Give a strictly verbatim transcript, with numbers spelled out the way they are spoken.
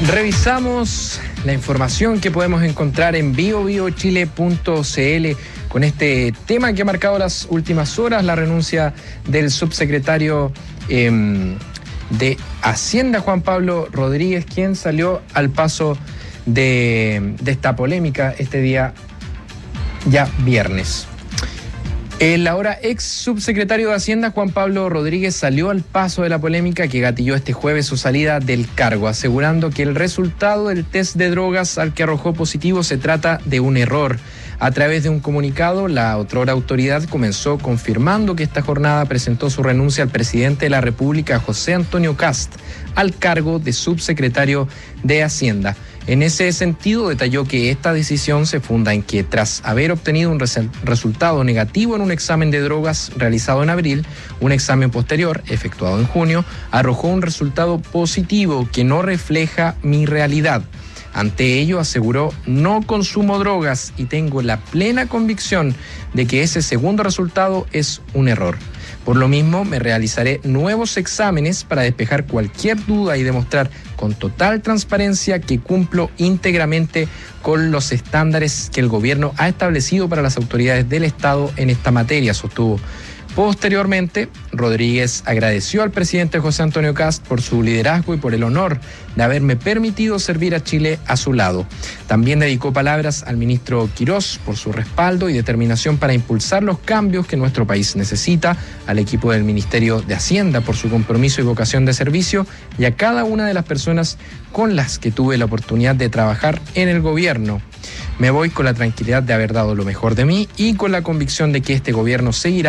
Revisamos la información que podemos encontrar en bio bio chile punto c l con este tema que ha marcado las últimas horas, la renuncia del subsecretario eh, de Hacienda, Juan Pablo Rodríguez, quien salió al paso de, de esta polémica este día ya viernes. El ahora ex subsecretario de Hacienda, Juan Pablo Rodríguez, salió al paso de la polémica que gatilló este jueves su salida del cargo, asegurando que el resultado del test de drogas al que arrojó positivo se trata de un error. A través de un comunicado, la otrora autoridad comenzó confirmando que esta jornada presentó su renuncia al presidente de la República, José Antonio Kast, al cargo de subsecretario de Hacienda. En ese sentido, detalló que esta decisión se funda en que, tras haber obtenido un res- resultado negativo en un examen de drogas realizado en abril, un examen posterior, efectuado en junio, arrojó un resultado positivo que no refleja mi realidad. Ante ello, aseguró: no consumo drogas y tengo la plena convicción de que ese segundo resultado es un error. Por lo mismo, me realizaré nuevos exámenes para despejar cualquier duda y demostrar con total transparencia que cumplo íntegramente con los estándares que el gobierno ha establecido para las autoridades del Estado en esta materia, sostuvo. Posteriormente, Rodríguez agradeció al presidente José Antonio Kast por su liderazgo y por el honor de haberme permitido servir a Chile a su lado. También dedicó palabras al ministro Quirós por su respaldo y determinación para impulsar los cambios que nuestro país necesita, al equipo del Ministerio de Hacienda por su compromiso y vocación de servicio, y a cada una de las personas con las que tuve la oportunidad de trabajar en el gobierno. Me voy con la tranquilidad de haber dado lo mejor de mí y con la convicción de que este gobierno seguirá